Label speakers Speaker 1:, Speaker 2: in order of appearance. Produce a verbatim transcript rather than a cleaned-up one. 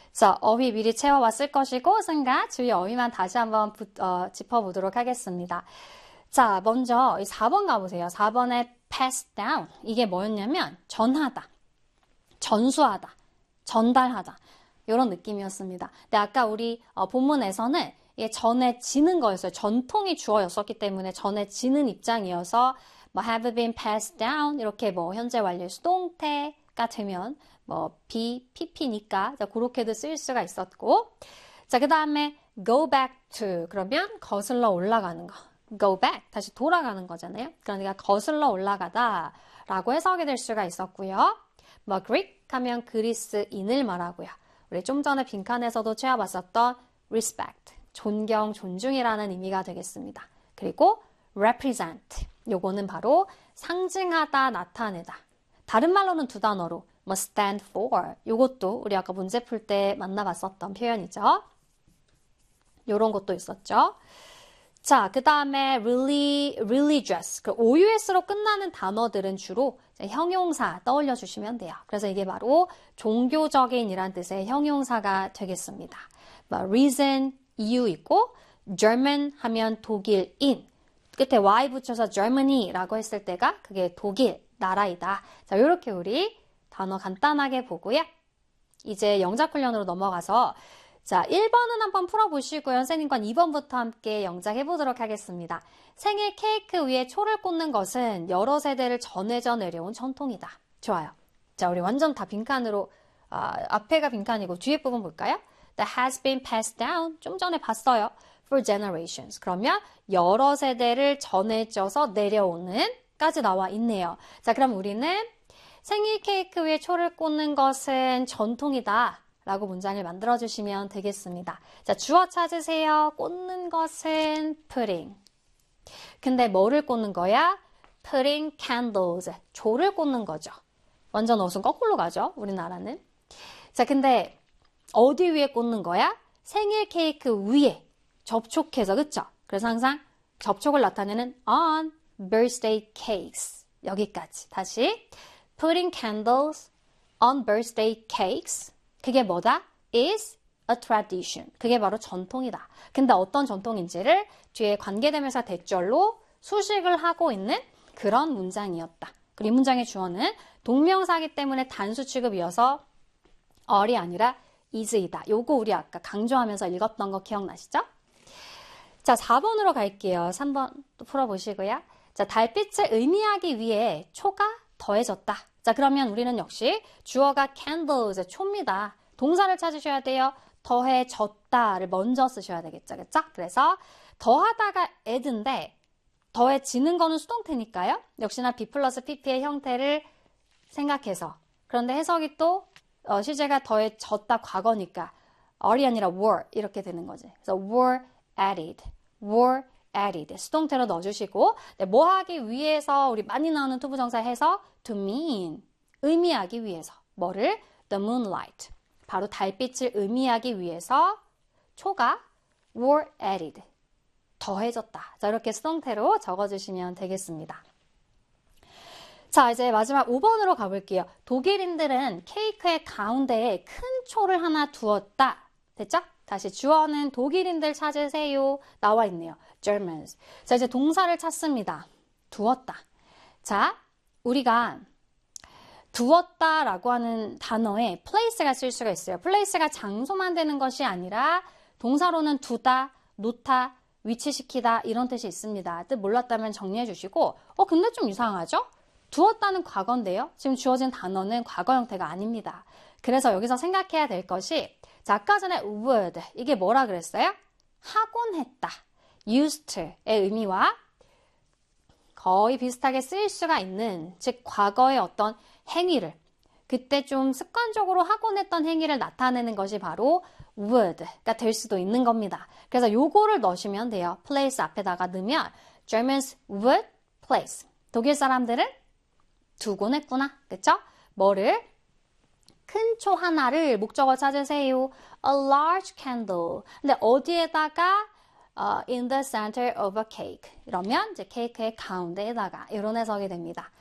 Speaker 1: 자, 어휘 미리 채워왔을 것이고 승가 주요 어휘만 다시 한번 부, 어, 짚어보도록 하겠습니다. 자, 먼저 사 번 가보세요. 사 번에 pass down. 이게 뭐였냐면 전하다, 전수하다, 전달하다 이런 느낌이었습니다. 근데 아까 우리 어, 본문에서는 이게 전해지는 거였어요. 전통이 주어였었기 때문에 전해지는 입장이어서 뭐 have been passed down 이렇게 뭐 현재 완료 수동태가 되면 뭐 be, pp니까 그렇게도 쓸 수가 있었고 자, 그 다음에 go back to 그러면 거슬러 올라가는 거 go back 다시 돌아가는 거잖아요. 그러니까 거슬러 올라가다 라고 해석이 될 수가 있었고요. 뭐 Greek 하면 그리스인을 말하고요. 우리 좀 전에 빈칸에서도 채워봤었던 respect 존경, 존중이라는 의미가 되겠습니다. 그리고 represent 요거는 바로 상징하다, 나타내다. 다른 말로는 두 단어로 뭐 stand for 요것도 우리 아까 문제 풀 때 만나봤었던 표현이죠. 요런 것도 있었죠. 자, 그 다음에 really, religious 그 오유에스로 끝나는 단어들은 주로 형용사 떠올려 주시면 돼요. 그래서 이게 바로 종교적인 이란 뜻의 형용사가 되겠습니다. 뭐 reason, 이유 있고 German 하면 독일인 끝에 Y 붙여서 Germany라고 했을 때가 그게 독일, 나라이다. 자, 이렇게 우리 단어 간단하게 보고요. 이제 영작 훈련으로 넘어가서 자, 일 번은 한번 풀어보시고요. 선생님과 이 번부터 함께 영작해 보도록 하겠습니다. 생일 케이크 위에 초를 꽂는 것은 여러 세대를 전해져 내려온 전통이다. 좋아요. 자, 우리 완전 다 빈칸으로 아, 앞에가 빈칸이고 뒤에 부분 볼까요? That has been passed down. 좀 전에 봤어요. For generations. 그러면 여러 세대를 전해져서 내려오는 까지 나와 있네요. 자, 그럼 우리는 생일 케이크 위에 초를 꽂는 것은 전통이다. 라고 문장을 만들어주시면 되겠습니다. 자, 주어 찾으세요. 꽂는 것은 putting. 근데 뭐를 꽂는 거야? putting candles. 조를 꽂는 거죠. 완전 어순 거꾸로 가죠. 우리나라는. 자, 근데 어디 위에 꽂는 거야? 생일 케이크 위에 접촉해서, 그쵸? 그래서 항상 접촉을 나타내는 on birthday cakes. 여기까지. 다시. putting candles on birthday cakes. 그게 뭐다? is a tradition. 그게 바로 전통이다. 근데 어떤 전통인지를 뒤에 관계대명사 대절로 수식을 하고 있는 그런 문장이었다. 그리고 이 문장의 주어는 동명사이기 때문에 단수 취급이어서 are이 아니라 is이다. 요거 우리 아까 강조하면서 읽었던 거 기억나시죠? 자, 사 번으로 갈게요. 삼 번 또 풀어보시고요. 자, 달빛을 의미하기 위해 초가 더해졌다. 자, 그러면 우리는 역시 주어가 candles, 초입니다. 동사를 찾으셔야 돼요. 더해졌다를 먼저 쓰셔야 되겠죠. 그쵸? 그래서 더하다가 add인데 더해지는 거는 수동태니까요. 역시나 be 플러스 pp의 형태를 생각해서. 그런데 해석이 또 어, 시제가 더해졌다 과거니까 are이 아니라 were 이렇게 되는 거지. 그래서 were added, were added 수동태로 넣어주시고 네, 뭐 하기 위해서 우리 많이 나오는 투부정사 해서 to mean 의미하기 위해서 뭐를? the moonlight 바로 달빛을 의미하기 위해서 초가 were added 더해졌다. 자, 이렇게 수동태로 적어주시면 되겠습니다. 자, 이제 마지막 오 번으로 가볼게요. 독일인들은 케이크의 가운데에 큰 초를 하나 두었다. 됐죠? 다시 주어는 독일인들 찾으세요. 나와 있네요. Germans. 자, 이제 동사를 찾습니다. 두었다. 자, 우리가 두었다라고 하는 단어에 place가 쓸 수가 있어요. place가 장소만 되는 것이 아니라 동사로는 두다, 놓다, 위치시키다 이런 뜻이 있습니다. 뜻 몰랐다면 정리해 주시고 어 근데 좀 이상하죠? 두었다는 과거인데요. 지금 주어진 단어는 과거 형태가 아닙니다. 그래서 여기서 생각해야 될 것이 자, 아까 전에 would 이게 뭐라 그랬어요? 하곤 했다. used to의 의미와 거의 비슷하게 쓰일 수가 있는 즉 과거의 어떤 행위를 그때 좀 습관적으로 하곤 했던 행위를 나타내는 것이 바로 would가 될 수도 있는 겁니다. 그래서 요거를 넣으시면 돼요. place 앞에다가 넣으면 Germans would place. 독일 사람들은 두곤 했구나. 그쵸? 뭐를? 큰 초 하나를 목적어 찾으세요. A large candle. 근데 어디에다가 uh, in the center of a cake. 이러면 이제 케이크의 가운데에다가 이런 해석이 됩니다.